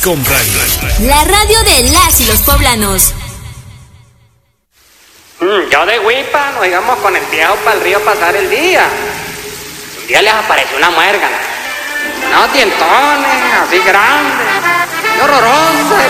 Home Radio. La radio de las y los poblanos. Yo de Huipa nos íbamos con el viejo para el río a pasar el día. Un día les apareció una muérgana. Unos dientones así grandes, y horrorosa.